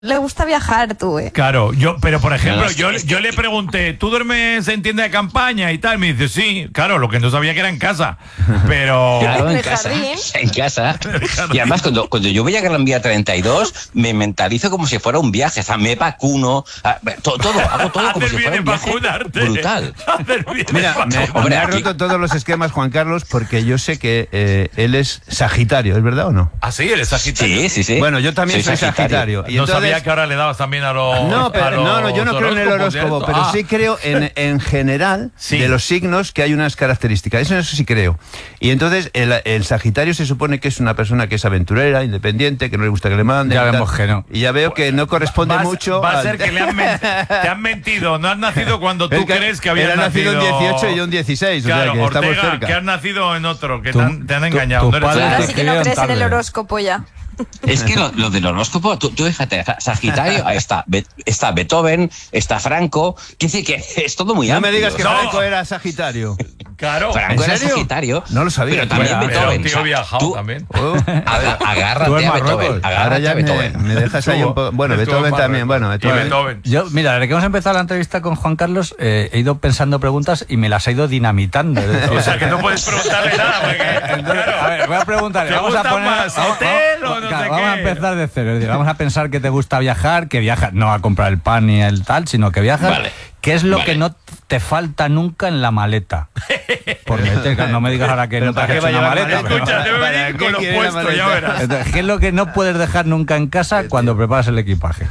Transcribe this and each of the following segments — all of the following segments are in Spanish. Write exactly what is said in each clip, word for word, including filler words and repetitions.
Le gusta viajar, tú, ¿eh? Claro, yo, pero por ejemplo, no, yo, yo le pregunté, ¿tú duermes en tienda de campaña y tal? Me dice, sí, claro, lo que no sabía que era en casa, pero... Claro, en casa, en casa. Y además, cuando, cuando yo voy a Gran Vía treinta y dos, me mentalizo como si fuera un viaje, o sea, me vacuno, todo, todo hago todo como si fuera un viaje brutal. Mira, me, Hombre, me ha roto todos los esquemas, Juan Carlos, porque yo sé que eh, él es Sagitario, ¿es verdad o no? Ah, sí, eres Sagitario. Sí, sí, sí. Bueno, yo también soy, soy Sagitario. Sagitario. Y no entonces... sabía que ahora le dabas también a los... No, pero, los no, no, yo no creo en el horóscopo, pero ah. sí creo en, en general sí. de los signos que hay unas características. Eso, eso sí creo. Y entonces el, el Sagitario se supone que es una persona que es aventurera, independiente, que no le gusta que le manden. Ya vemos que no. Y ya veo que no corresponde va, mucho. Va a ser al... que le han men... te han mentido. No has nacido cuando tú que crees que habías nacido. Él ha nacido en dieciocho y yo en dieciséis. Claro, o sea, que Ortega, estamos cerca. que has nacido en otro, que tú, te, han, te han engañado. Tu, tu no Ahora sí que no crees tarde. En el horóscopo ya. Es que lo, lo del horóscopo, tú, tú fíjate, Sagitario, ahí está, Be, está Beethoven, está Franco, quiere decir que es todo muy no amplio. No me digas que no. Franco era Sagitario. Claro. Franco era Sagitario. No lo sabía. Pero también bueno, Beethoven. Tío o sea, viajado tú, también. Uh, agárrate a Beethoven. Agárrate Ahora ya a Beethoven. Me, me dejas ahí un poco. Bueno, Beethoven también. Bueno, Beethoven. Beethoven. Yo, mira, desde que hemos empezado la entrevista con Juan Carlos, eh, he ido pensando preguntas y me las he ido dinamitando. Decir, o sea, que no puedes preguntarle nada. Porque, entonces, a ver, voy a preguntarle. Vamos a poner. Más, ¿hotel o no claro, sé vamos qué? a empezar de cero. Es decir, vamos a pensar que te gusta viajar, que viajas no a comprar el pan ni el tal, sino que viajas. Vale. ¿Qué es lo vale. que no te falta nunca en la maleta? Porque no me digas ahora que no te has hecho una maleta. Escucha, te voy a venir con los puestos, ya verás. Entonces, ¿qué es lo que no puedes dejar nunca en casa cuando preparas el equipaje?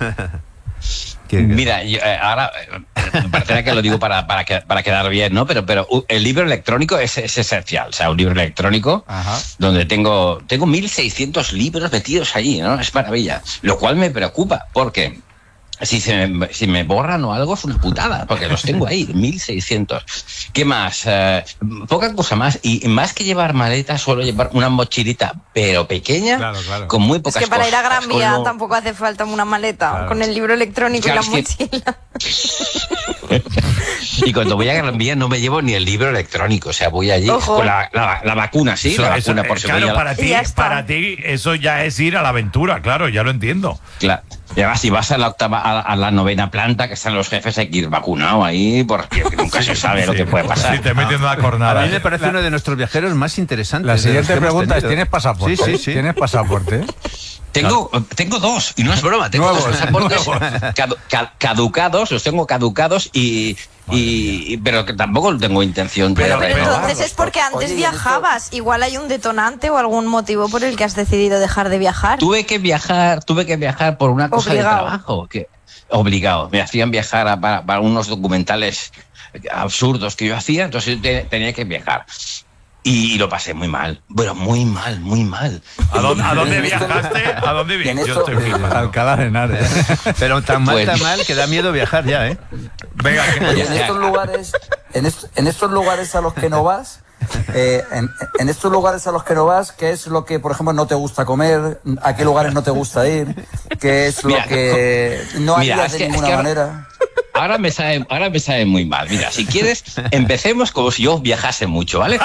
Mira, yo, eh, ahora eh, parece que lo digo para, para, que, para quedar bien, ¿no? Pero, pero uh, el libro electrónico es, es esencial. O sea, un libro electrónico Ajá. donde tengo, tengo mil seiscientos libros metidos allí, ¿no? Es maravilla. Lo cual me preocupa, porque... Si, se me, si me borran o algo es una putada, porque los tengo ahí, mil seiscientos. ¿Qué más? Eh, poca cosa más. Y más que llevar maletas, suelo llevar una mochilita, pero pequeña, claro, claro. con muy pocas cosas. Es que para cosas. ir a Gran Vía Solo... tampoco hace falta una maleta, claro. Con el libro electrónico claro, y la mochila. Que... y cuando voy a Gran Vía no me llevo ni el libro electrónico, o sea, voy allí Ojo. con la, la, la vacuna, sí, eso, la vacuna eso, por si claro, voy a... para ti, para ti eso ya es ir a la aventura, claro, ya lo entiendo. Claro. Y además, si vas a la octava, a, a la novena planta, que están los jefes, hay que ir vacunado ahí, porque nunca se sabe sí, lo que puede pasar. Sí, te metiendo la cornada. A mí me parece la, uno de nuestros viajeros más interesantes. La siguiente pregunta es, ¿tienes pasaporte? Sí, sí, sí. ¿Tienes pasaporte? Tengo, tengo dos, y no es broma, tengo nuevos, dos pasaportes cadu, caducados, los tengo caducados y... Y, pero que tampoco tengo intención de... Pero, pero entonces es porque antes Oye, viajabas, esto... igual hay un detonante o algún motivo por el que has decidido dejar de viajar. Tuve que viajar, tuve que viajar por una cosa obligado. de trabajo, que obligado, me hacían viajar a, para, para unos documentales absurdos que yo hacía, entonces te, tenía que viajar. Y lo pasé muy mal, bueno, muy mal, muy mal. ¿A dónde, ¿a dónde viajaste? ¿A dónde viajaste? Yo estoy flipando. Alcalá de Henares. Pero tan mal, pues, tan mal que da miedo viajar ya, ¿eh? Venga, Oye, en estos lugares, en, est en estos lugares a los que no vas, eh, en, en estos lugares a los que no vas, ¿qué es lo que, por ejemplo, no te gusta comer? ¿A qué lugares no te gusta ir? ¿Qué es lo mira, que no harías de que, ninguna es que ahora, manera? Ahora me sabe, ahora me sabe muy mal. Mira, si quieres, empecemos como si yo viajase mucho, ¿vale?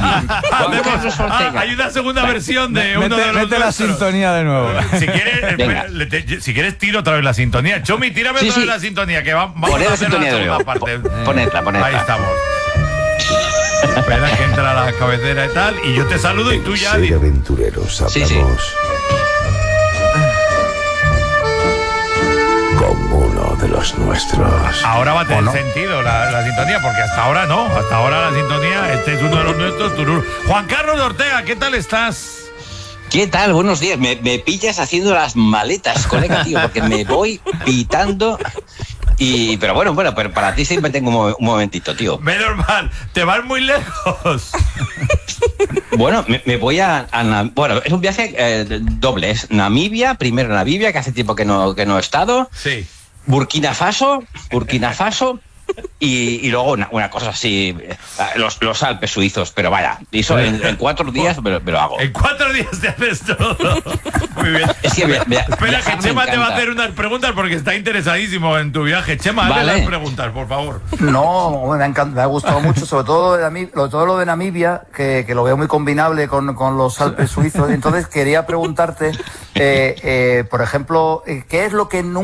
ah, hay una segunda versión de mete, uno de los Mete la sintonía de nuevo. Si quieres, espera, te, si quieres tiro otra vez la sintonía. Chomi, tírame sí, otra vez sí. la sintonía, que va, vamos Poner a hacer la la segunda de parte. Ponedla, ponedla. Ahí estamos. Espera que entra la cabecera y tal, y yo te saludo y tú ya... Ser aventureros, hablamos... Sí, sí. Como uno de los nuestros. Ahora va a tener no? sentido la, la sintonía, porque hasta ahora no. Hasta ahora la sintonía, este es uno de los nuestros. Turur. Juan Carlos de Ortega, ¿qué tal estás? ¿Qué tal? Buenos días. Me, me pillas haciendo las maletas, colega, tío, porque me voy pitando... Y, pero bueno, bueno, pero para ti siempre tengo un momentito, tío. Menos mal, te vas muy lejos. Bueno, me, me voy a, a... Bueno, es un viaje eh, doble. Es Namibia, primero Namibia, que hace tiempo que no, que no he estado. Sí. Burkina Faso, Burkina Faso Y, y luego una, una cosa así, los, los Alpes suizos, pero vaya, eso en, en cuatro días me lo, me lo hago. En cuatro días te haces todo. Muy bien. Es que me, me, Espera, que Chema te va a hacer unas preguntas porque está interesadísimo en tu viaje. Chema, hazle vale. las preguntas, por favor. No, me ha, encant- me ha gustado mucho, sobre todo, de Namib- lo, todo lo de Namibia, que, que lo veo muy combinable con, con los Alpes suizos. Entonces quería preguntarte, eh, eh, por ejemplo, ¿qué es lo que nunca